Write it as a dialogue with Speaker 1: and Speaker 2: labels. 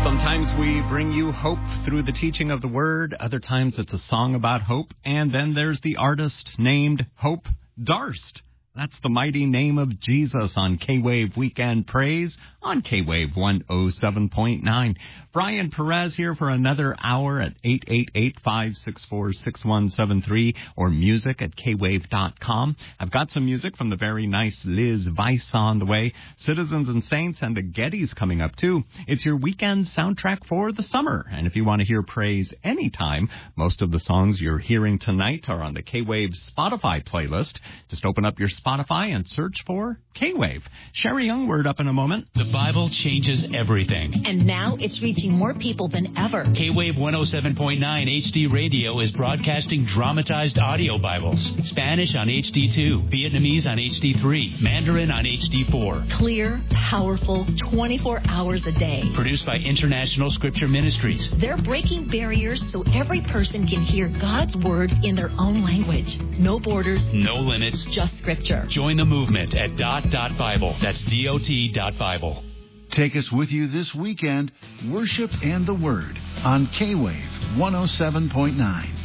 Speaker 1: Sometimes we bring you hope through the teaching of the Word. Other times it's a song about hope. And then there's the artist named Hope Darst. That's the mighty name of Jesus on K-Wave Weekend Praise on K-Wave 107.9. Brian Perez here for another hour at 888-564-6173 or music at kwave.com. I've got some music from the very nice Liz Weiss on the way. Citizens and Saints and the Gettys coming up too. It's your weekend soundtrack for the summer. And if you want to hear praise anytime, most of the songs you're hearing tonight are on the K-Wave Spotify playlist. Just open up your Spotify and search for K-Wave. Sherry Youngward up in a moment.
Speaker 2: The Bible changes everything.
Speaker 3: And now it's reaching more people than ever.
Speaker 2: K-Wave 107.9 HD Radio is broadcasting dramatized audio Bibles. Spanish on HD2, Vietnamese on HD3, Mandarin on HD4.
Speaker 3: Clear, powerful, 24 hours a day.
Speaker 2: Produced by International Scripture Ministries.
Speaker 3: They're breaking barriers so every person can hear God's Word in their own language. No borders.
Speaker 2: No limits.
Speaker 3: Just Scripture.
Speaker 2: Join the movement at dot.bible. That's DOT.Bible.
Speaker 4: Take us with you this weekend, Worship and the Word on K-Wave 107.9.